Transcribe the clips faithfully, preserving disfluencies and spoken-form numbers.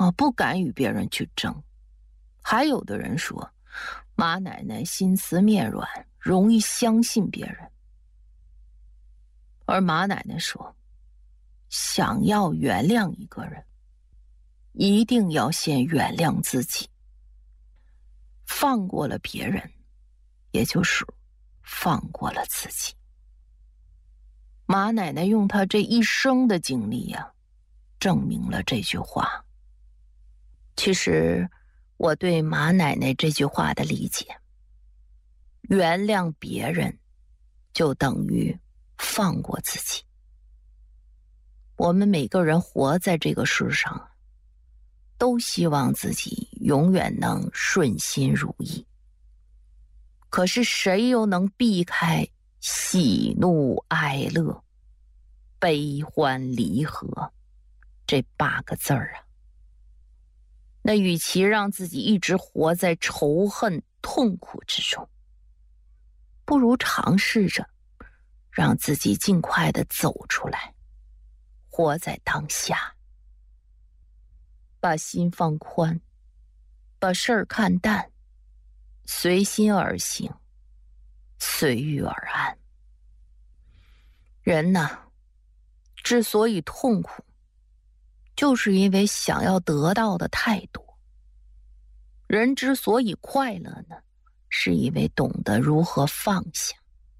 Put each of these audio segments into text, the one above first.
啊，不敢与别人去争。还有的人说，马奶奶心慈面软，容易相信别人。而马奶奶说，想要原谅一个人，一定要先原谅自己。放过了别人，也就是放过了自己。马奶奶用她这一生的经历呀、啊，证明了这句话。其实我对马奶奶这句话的理解，原谅别人就等于放过自己。我们每个人活在这个世上，都希望自己永远能顺心如意。可是谁又能避开喜怒哀乐、悲欢离合这八个字儿啊？那与其让自己一直活在仇恨痛苦之中，不如尝试着让自己尽快地走出来，活在当下，把心放宽，把事儿看淡，随心而行，随遇而安。人呢，之所以痛苦，就是因为想要得到的太多。人之所以快乐呢，是因为懂得如何放下。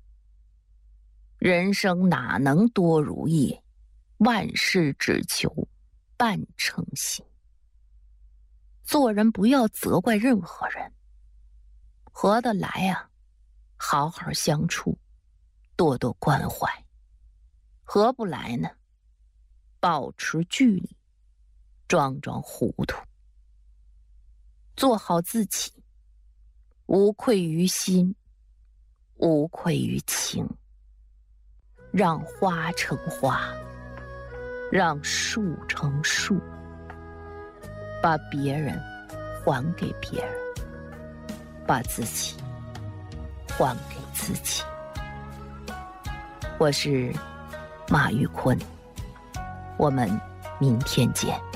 人生哪能多如意，万事只求半称心。做人不要责怪任何人，合得来啊，好好相处，多多关怀；合不来呢，保持距离，装装糊涂。做好自己，无愧于心，无愧于情。让花成花，让树成树，把别人还给别人，把自己还给自己。我是马玉坤，我们明天见。